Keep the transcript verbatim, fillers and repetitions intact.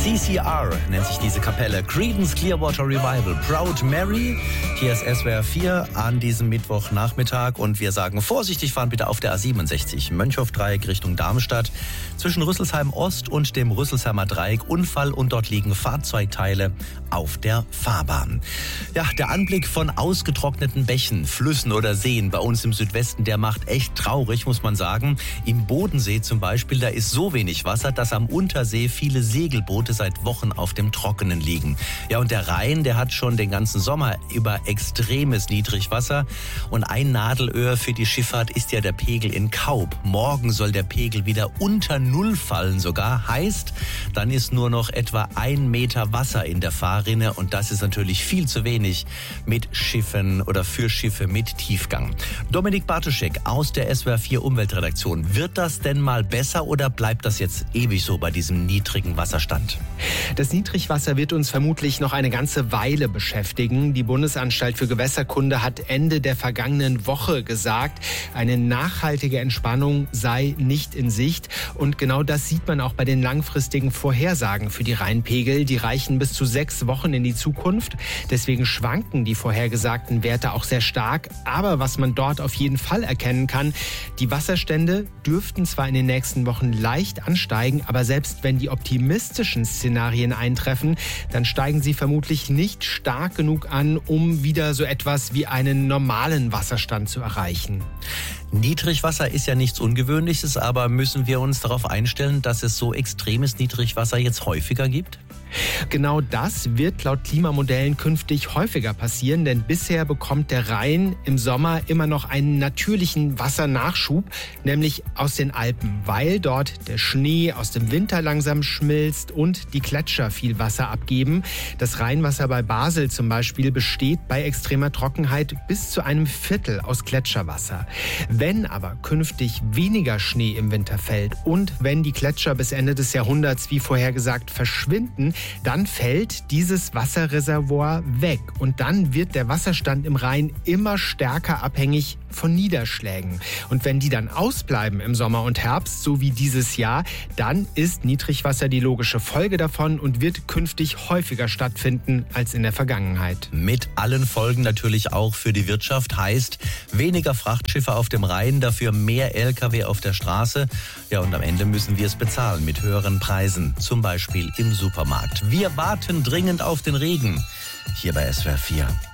C C R nennt sich diese Kapelle. Creedence Clearwater Revival. Proud Mary. Hier ist S W R vier an diesem Mittwochnachmittag. Und wir sagen, vorsichtig fahren bitte auf der A siebenundsechzig. Mönchhof-Dreieck Richtung Darmstadt. Zwischen Rüsselsheim Ost und dem Rüsselsheimer Dreieck Unfall und dort liegen Fahrzeugteile auf der Fahrbahn. Ja, der Anblick von ausgetrockneten Bächen, Flüssen oder Seen bei uns im Südwesten, der macht echt traurig, muss man sagen. Im Bodensee zum Beispiel, da ist so wenig Wasser, dass am Untersee viele Segelboote seit Wochen auf dem Trockenen liegen. Ja, und der Rhein, der hat schon den ganzen Sommer über extremes Niedrigwasser. Und ein Nadelöhr für die Schifffahrt ist ja der Pegel in Kaub. Morgen soll der Pegel wieder unter Null fallen sogar. Heißt, dann ist nur noch etwa ein Meter Wasser in der Fahrrinne. Und das ist natürlich viel zu wenig mit Schiffen oder für Schiffe mit Tiefgang. Dominik Bartoschek aus der S W R vier Umweltredaktion. Wird das denn mal besser oder bleibt das jetzt ewig so bei diesem niedrigen Wasserstand? Das Niedrigwasser wird uns vermutlich noch eine ganze Weile beschäftigen. Die Bundesanstalt für Gewässerkunde hat Ende der vergangenen Woche gesagt, eine nachhaltige Entspannung sei nicht in Sicht. Und genau das sieht man auch bei den langfristigen Vorhersagen für die Rheinpegel. Die reichen bis zu sechs Wochen in die Zukunft. Deswegen schwanken die vorhergesagten Werte auch sehr stark. Aber was man dort auf jeden Fall erkennen kann, die Wasserstände dürften zwar in den nächsten Wochen leicht ansteigen, aber selbst wenn die optimistischen Szenarien eintreffen, dann steigen sie vermutlich nicht stark genug an, um wieder so etwas wie einen normalen Wasserstand zu erreichen. Niedrigwasser ist ja nichts Ungewöhnliches, aber müssen wir uns darauf einstellen, dass es so extremes Niedrigwasser jetzt häufiger gibt? Genau das wird laut Klimamodellen künftig häufiger passieren, denn bisher bekommt der Rhein im Sommer immer noch einen natürlichen Wassernachschub, nämlich aus den Alpen, weil dort der Schnee aus dem Winter langsam schmilzt und die Gletscher viel Wasser abgeben. Das Rheinwasser bei Basel zum Beispiel besteht bei extremer Trockenheit bis zu einem Viertel aus Gletscherwasser. Wenn aber künftig weniger Schnee im Winter fällt und wenn die Gletscher bis Ende des Jahrhunderts, wie vorhergesagt, verschwinden, dann fällt dieses Wasserreservoir weg und dann wird der Wasserstand im Rhein immer stärker abhängig von Niederschlägen. Und wenn die dann ausbleiben im Sommer und Herbst, so wie dieses Jahr, dann ist Niedrigwasser die logische Folge davon und wird künftig häufiger stattfinden als in der Vergangenheit. Mit allen Folgen natürlich auch für die Wirtschaft, heißt weniger Frachtschiffe auf dem Rhein, dafür mehr L K W auf der Straße. Ja, und am Ende müssen wir es bezahlen mit höheren Preisen, zum Beispiel im Supermarkt. Wir warten dringend auf den Regen hier bei S W R vier.